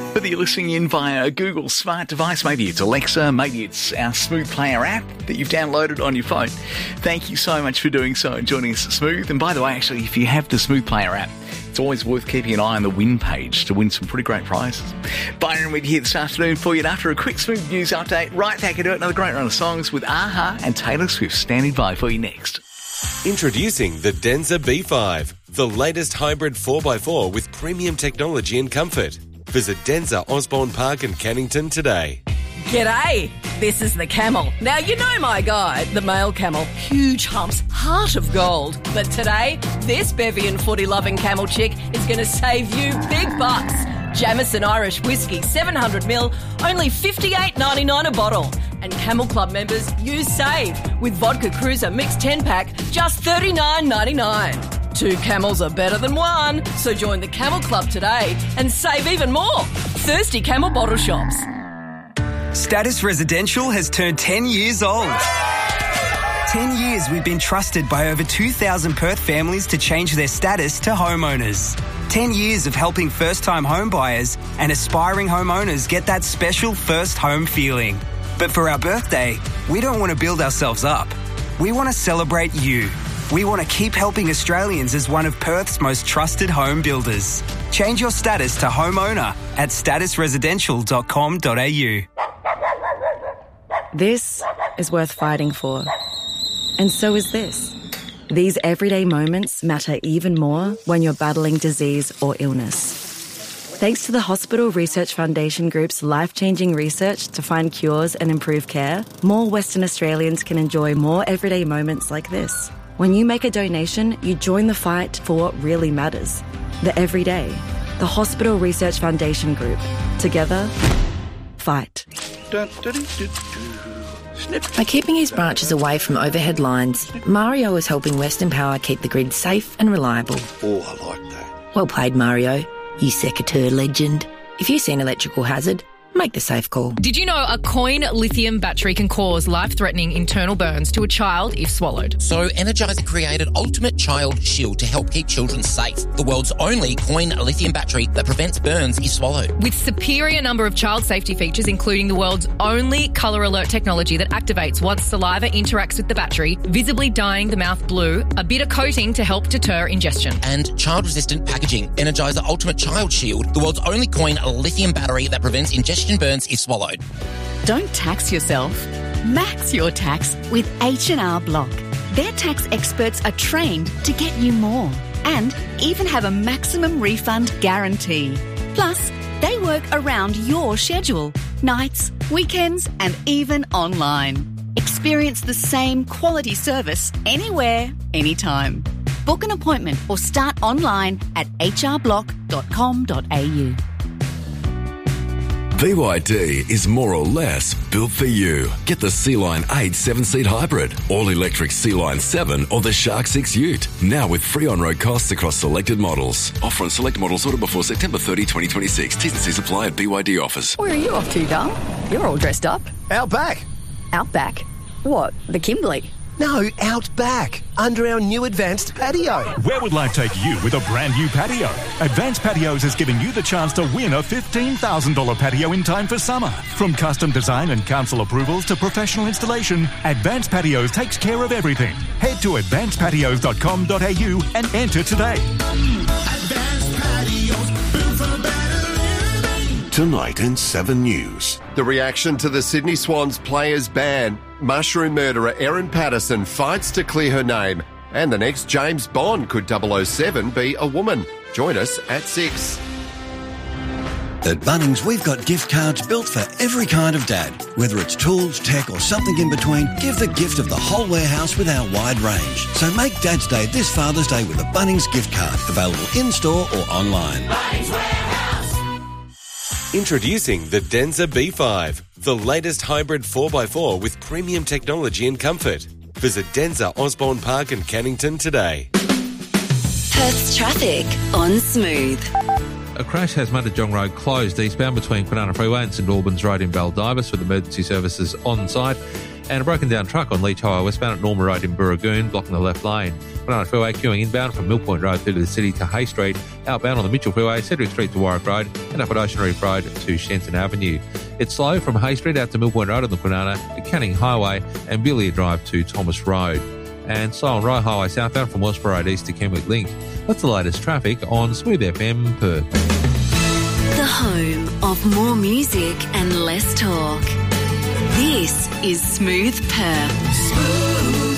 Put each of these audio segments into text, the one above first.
Whether you're listening in via a Google smart device, maybe it's Alexa, maybe it's our Smooth Player app that you've downloaded on your phone, thank you so much for doing so and joining us at Smooth. And by the way, actually, if you have the Smooth Player app, it's always worth keeping an eye on the win page to win some pretty great prizes. Byron with you here this afternoon for you. And after a quick Smooth news update, right back into it. Another great run of songs with AHA and Taylor Swift standing by for you next. Introducing the Denza B5, the latest hybrid 4x4 with premium technology and comfort. Visit Denza Osborne Park in Cannington today. G'day, this is the Camel. Now, you know my guy, the male camel, huge humps, heart of gold. But today, this bevy and footy-loving camel chick is going to save you big bucks. Jameson Irish Whiskey, 700ml, only $58.99 a bottle. And Camel Club members, you save with Vodka Cruiser Mixed 10-pack, just $39.99. Two camels are better than one, so join the Camel Club today and save even more. Thirsty Camel Bottle Shops. Status Residential has turned 10 years old. 10 years we've been trusted by over 2,000 Perth families to change their status to homeowners. 10 years of helping first-time home buyers and aspiring homeowners get that special first home feeling. But for our birthday, we don't want to build ourselves up. We want to celebrate you. We want to keep helping Australians as one of Perth's most trusted home builders. Change your status to homeowner at statusresidential.com.au. This is worth fighting for. And so is this. These everyday moments matter even more when you're battling disease or illness. Thanks to the Hospital Research Foundation Group's life-changing research to find cures and improve care, more Western Australians can enjoy more everyday moments like this. When you make a donation, you join the fight for what really matters. The everyday. The Hospital Research Foundation Group. Together, fight. By keeping his branches away from overhead lines, Mario is helping Western Power keep the grid safe and reliable. Oh, I like that. Well played, Mario, you secateur legend. If you see an electrical hazard, make the safe call. Did you know a coin lithium battery can cause life-threatening internal burns to a child if swallowed? So Energizer created Ultimate Child Shield to help keep children safe. The world's only coin lithium battery that prevents burns if swallowed. With superior number of child safety features, including the world's only colour alert technology that activates once saliva interacts with the battery, visibly dyeing the mouth blue, a bitter coating to help deter ingestion. And child-resistant packaging. Energizer Ultimate Child Shield, the world's only coin lithium battery that prevents ingestion burns if swallowed. Don't tax yourself. Max your tax with H&R Block. Their tax experts are trained to get you more and even have a maximum refund guarantee. Plus, they work around your schedule, nights, weekends, and even online. Experience the same quality service anywhere, anytime. Book an appointment or start online at hrblock.com.au. BYD is more or less built for you. Get the Sea-Line 8 7-seat hybrid, all-electric Sea-Line 7 or the Shark 6 Ute. Now with free on-road costs across selected models. Offer on select models ordered before September 30, 2026. T's and C's apply at BYD offers. Where are you off to, Dum? You're all dressed up. Out back. Out back? What, the Kimberley? No, out back, under our new Advanced Patio. Where would life take you with a brand new patio? Advanced Patios has given you the chance to win a $15,000 patio in time for summer. From custom design and council approvals to professional installation, Advanced Patios takes care of everything. Head to advancedpatios.com.au and enter today. Advanced Patios, built for better living. Tonight in 7 News. The reaction to the Sydney Swans players' ban. Mushroom murderer Erin Patterson fights to clear her name. And the next James Bond could 007 be a woman. Join us at 6. At Bunnings, we've got gift cards built for every kind of dad. Whether it's tools, tech or something in between, give the gift of the whole warehouse with our wide range. So make Dad's Day this Father's Day with a Bunnings gift card. Available in-store or online. Bunnings Warehouse. Introducing the Denza B5, the latest hybrid 4x4 with premium technology and comfort. Visit Denza Osborne Park in Cannington today. Perth's traffic on Smooth. A crash has Mundijong Road closed eastbound between Kwinana Freeway and St Albans Road in Baldivis with emergency services on site. And a broken down truck on Leach Highway westbound at Norma Road in Burragoon, blocking the left lane. Banana Freeway queuing inbound from Mill Point Road through to the city to Hay Street, outbound on the Mitchell Freeway, Cedric Street to Warwick Road, and up at Ocean Reef Road to Shenton Avenue. It's slow from Hay Street out to Mill Point Road on the Kwinana to Canning Highway and Billiard Drive to Thomas Road. And slow on Rye Highway southbound from Wellsborough Road east to Kenwick Link. That's the latest traffic on Smooth FM Perth. The home of more music and less talk. This is Smooth Perth.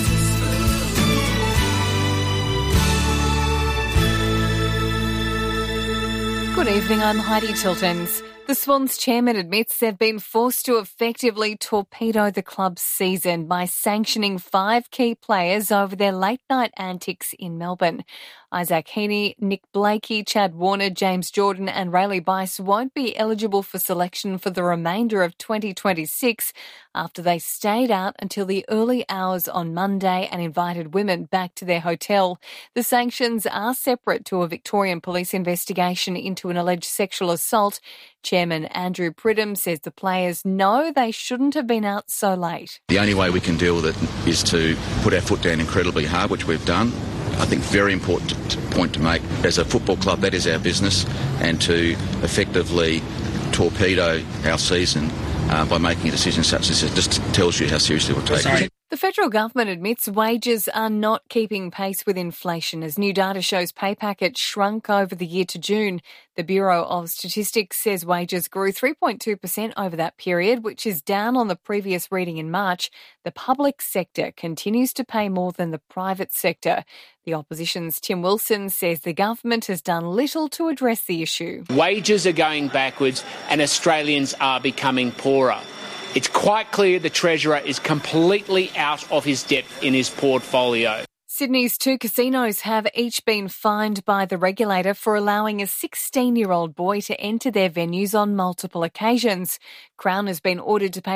Good evening, I'm Heidi Tiltons. The Swans chairman admits they've been forced to effectively torpedo the club's season by sanctioning 5 key players over their late-night antics in Melbourne. Isaac Heaney, Nick Blakey, Chad Warner, James Jordan and Rayleigh Bice won't be eligible for selection for the remainder of 2026 after they stayed out until the early hours on Monday and invited women back to their hotel. The sanctions are separate to a Victorian police investigation into an alleged sexual assault. Chairman Andrew Pridham says the players know they shouldn't have been out so late. The only way we can deal with it is to put our foot down incredibly hard, which we've done. I think very important point to make. As a football club, that is our business, and to effectively torpedo our season by making a decision such as this just tells you how seriously we'll take it. The federal government admits wages are not keeping pace with inflation as new data shows pay packets shrunk over the year to June. The Bureau of Statistics says wages grew 3.2% over that period, which is down on the previous reading in March. The public sector continues to pay more than the private sector. The opposition's Tim Wilson says the government has done little to address the issue. Wages are going backwards and Australians are becoming poorer. It's quite clear the Treasurer is completely out of his depth in his portfolio. Sydney's 2 casinos have each been fined by the regulator for allowing a 16-year-old boy to enter their venues on multiple occasions. Crown has been ordered to pay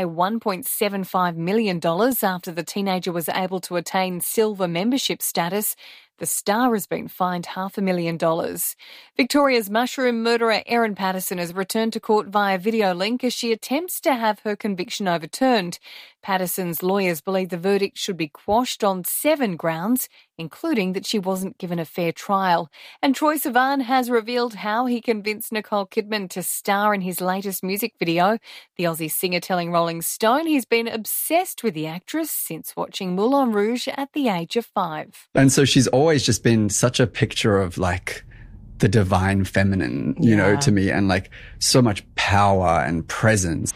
$1.75 million after the teenager was able to attain silver membership status. The Star has been fined $500,000. Victoria's mushroom murderer Erin Patterson has returned to court via video link as she attempts to have her conviction overturned. Patterson's lawyers believe the verdict should be quashed on 7 grounds, including that she wasn't given a fair trial. And Troye Sivan has revealed how he convinced Nicole Kidman to star in his latest music video. The Aussie singer telling Rolling Stone he's been obsessed with the actress since watching Moulin Rouge at the age of 5. And so she's always just been such a picture of like the divine feminine, you know, to me, and like so much power and presence.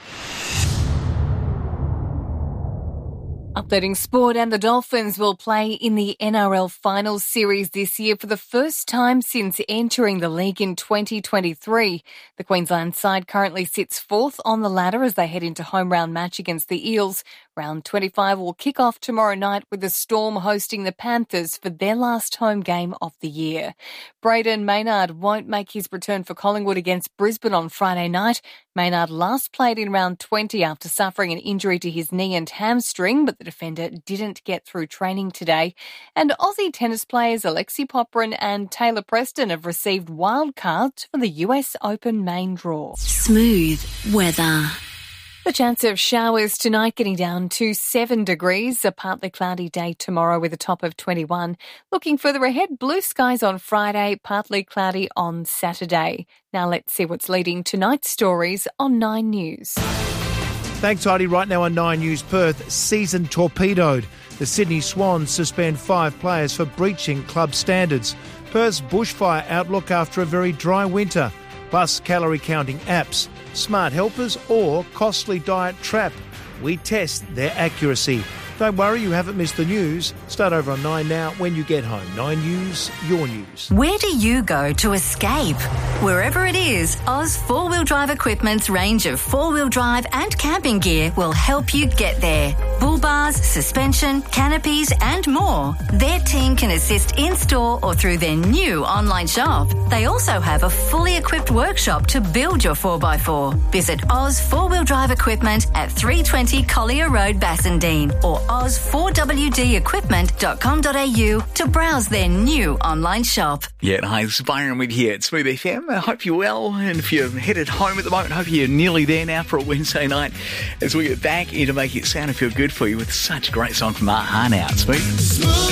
Updating sport, and the Dolphins will play in the NRL Finals Series this year for the first time since entering the league in 2023. The Queensland side currently sits 4th on the ladder as they head into home round match against the Eels. Round 25 will kick off tomorrow night with the Storm hosting the Panthers for their last home game of the year. Brayden Maynard won't make his return for Collingwood against Brisbane on Friday night. Maynard last played in round 20 after suffering an injury to his knee and hamstring, but the defender didn't get through training today. And Aussie tennis players Alexei Popyrin and Taylor Preston have received wild cards for the US Open main draw. Smooth weather. The chance of showers tonight getting down to 7 degrees, a partly cloudy day tomorrow with a top of 21. Looking further ahead, blue skies on Friday, partly cloudy on Saturday. Now let's see what's leading tonight's stories on 9 News. Thanks, Heidi. Right now on 9 News Perth, season torpedoed. The Sydney Swans suspend 5 players for breaching club standards. Perth's bushfire outlook after a very dry winter. Plus calorie counting apps, smart helpers or costly diet trap. We test their accuracy. Don't worry, you haven't missed the news. Start over on 9 Now when you get home. 9 News, your news. Where do you go to escape? Wherever it is, Oz 4-Wheel Drive Equipment's range of 4-wheel drive and camping gear will help you get there. Bull bars, suspension, canopies and more. Their team can assist in-store or through their new online shop. They also have a fully equipped workshop to build your 4x4. Visit Oz 4-Wheel Drive Equipment at 320 Collier Road, Bassendean or oz4wdequipment.com.au to browse their new online shop. Yeah, hi, this is Byron with you at Smooth FM. I hope you're well. And if you're headed home at the moment, I hope you're nearly there now for a Wednesday night as we get back into making it sound and feel good for you with such a great song from Art Hahn out. Smooth.